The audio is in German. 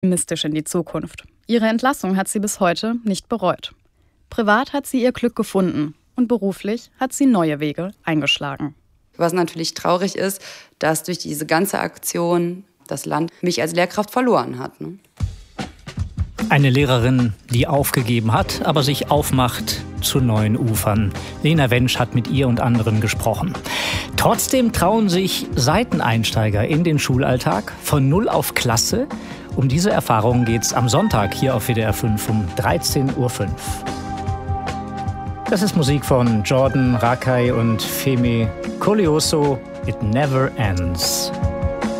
Mystisch in die Zukunft. Ihre Entlassung hat sie bis heute nicht bereut. Privat hat sie ihr Glück gefunden und beruflich hat sie neue Wege eingeschlagen. Was natürlich traurig ist, dass durch diese ganze Aktion das Land mich als Lehrkraft verloren hat. Ne? Eine Lehrerin, die aufgegeben hat, aber sich aufmacht zu neuen Ufern. Lena Wensch hat mit ihr und anderen gesprochen. Trotzdem trauen sich Seiteneinsteiger in den Schulalltag von 0 auf Klasse. Um diese Erfahrung geht's am Sonntag hier auf WDR 5 um 13.05 Uhr. Das ist Musik von Jordan Rakei und Femi Koleoso. It Never Ends.